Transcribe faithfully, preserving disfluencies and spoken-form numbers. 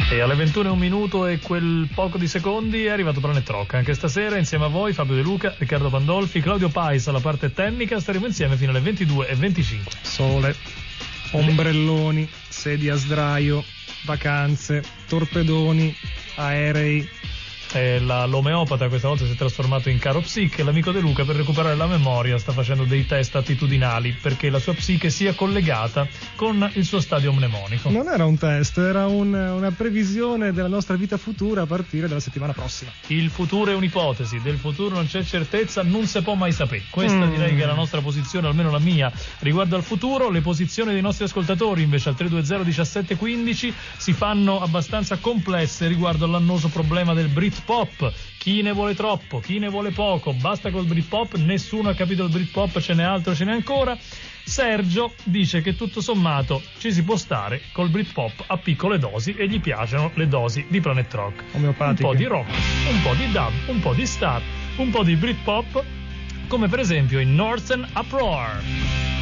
E alle ventuno e un minuto e quel poco di secondi è arrivato Planet Rock. Anche stasera insieme a voi Fabio De Luca, Riccardo Pandolfi, Claudio Pais alla parte tecnica. Staremo insieme fino alle ventidue e venticinque. Sole, ombrelloni, sedie a sdraio, vacanze, torpedoni, aerei. E la, l'omeopata questa volta si è trasformato in caro psiche. L'amico De Luca, per recuperare la memoria, sta facendo dei test attitudinali perché la sua psiche sia collegata con il suo stadio mnemonico. Non era un test, era un, una previsione della nostra vita futura a partire dalla settimana prossima. Il futuro è un'ipotesi, del futuro non c'è certezza, non si può mai sapere. Questa mm. direi che è la nostra posizione, almeno la mia, riguardo al futuro. Le posizioni dei nostri ascoltatori invece al tre due zero diciassette quindici si fanno abbastanza complesse riguardo all'annoso problema del Britpop. Chi ne vuole troppo, chi ne vuole poco, basta col Britpop, nessuno ha capito il Britpop, ce n'è altro, ce n'è ancora. Sergio dice che tutto sommato ci si può stare col Britpop a piccole dosi e gli piacciono le dosi di Planet Rock. Un po' di rock, un po' di dub, un po' di star, un po' di Britpop, come per esempio in Northern Uproar.